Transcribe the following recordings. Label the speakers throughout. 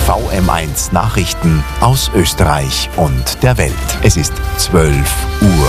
Speaker 1: VM1 Nachrichten aus Österreich und der Welt. Es ist 12 Uhr.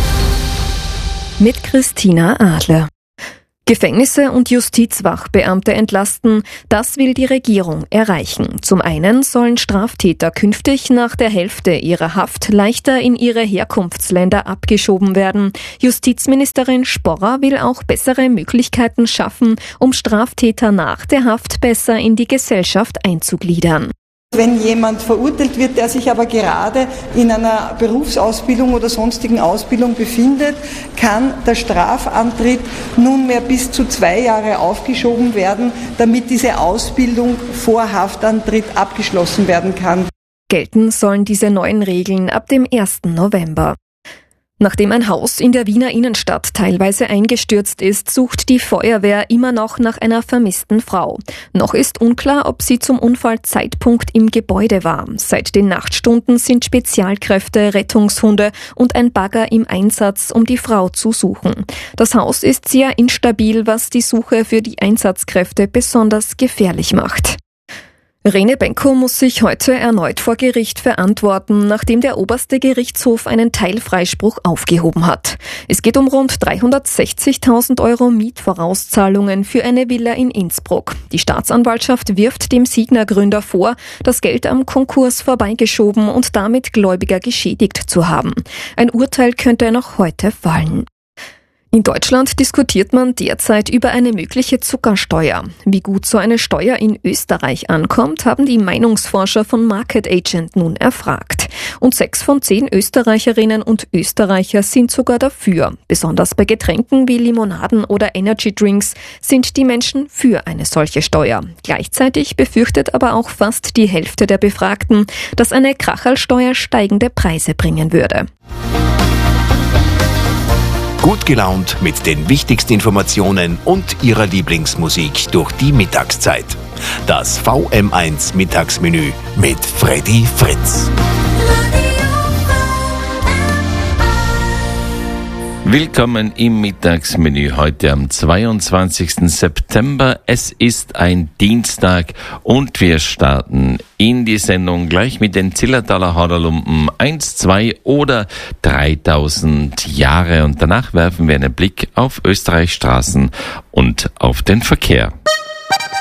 Speaker 2: Mit Christina Adler. Gefängnisse und Justizwachbeamte entlasten, das will die Regierung erreichen. Zum einen sollen Straftäter künftig nach der Hälfte ihrer Haft leichter in ihre Herkunftsländer abgeschoben werden. Justizministerin Sporrer will auch bessere Möglichkeiten schaffen, um Straftäter nach der Haft besser in die Gesellschaft einzugliedern.
Speaker 3: Wenn jemand verurteilt wird, der sich aber gerade in einer Berufsausbildung oder sonstigen Ausbildung befindet, kann der Strafantritt nunmehr bis zu 2 Jahre aufgeschoben werden, damit diese Ausbildung vor Haftantritt abgeschlossen werden kann.
Speaker 2: Gelten sollen diese neuen Regeln ab dem 1. November. Nachdem ein Haus in der Wiener Innenstadt teilweise eingestürzt ist, sucht die Feuerwehr immer noch nach einer vermissten Frau. Noch ist unklar, ob sie zum Unfallzeitpunkt im Gebäude war. Seit den Nachtstunden sind Spezialkräfte, Rettungshunde und ein Bagger im Einsatz, um die Frau zu suchen. Das Haus ist sehr instabil, was die Suche für die Einsatzkräfte besonders gefährlich macht. Rene Benko muss sich heute erneut vor Gericht verantworten, nachdem der oberste Gerichtshof einen Teilfreispruch aufgehoben hat. Es geht um rund 360.000 Euro Mietvorauszahlungen für eine Villa in Innsbruck. Die Staatsanwaltschaft wirft dem Signa-Gründer vor, das Geld am Konkurs vorbeigeschoben und damit Gläubiger geschädigt zu haben. Ein Urteil könnte noch heute fallen. In Deutschland diskutiert man derzeit über eine mögliche Zuckersteuer. Wie gut so eine Steuer in Österreich ankommt, haben die Meinungsforscher von Market Agent nun erfragt. Und 6 von 10 Österreicherinnen und Österreicher sind sogar dafür. Besonders bei Getränken wie Limonaden oder Energy Drinks sind die Menschen für eine solche Steuer. Gleichzeitig befürchtet aber auch fast die Hälfte der Befragten, dass eine Kracherlsteuer steigende Preise bringen würde.
Speaker 1: Gut gelaunt mit den wichtigsten Informationen und Ihrer Lieblingsmusik durch die Mittagszeit. Das VM1 Mittagsmenü mit Freddy Fritz.
Speaker 4: Willkommen im Mittagsmenü heute am 22. September. Es ist ein Dienstag und wir starten in die Sendung gleich mit den Zillertaler Haderlumpen 1, 2 oder 3000 Jahre. Und danach werfen wir einen Blick auf Österreichs Straßen und auf den Verkehr.